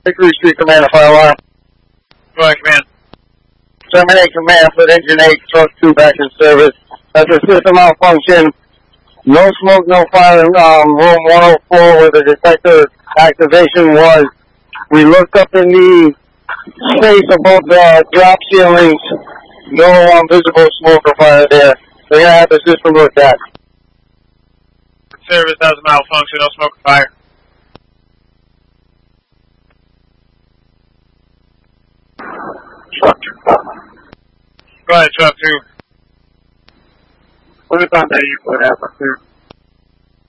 Hickory Street Command of Fire Alarm. Go ahead, command. Terminate command for engine 8, truck 2 back in service. That's a system malfunction. No smoke, no fire in room 104 where the detector activation was. We looked up in the space above the drop ceilings. No visible smoke or fire there. We're going to have the system looked at. Service has a malfunction, no smoke or fire. Go ahead, truck 2. What about that you put out up there?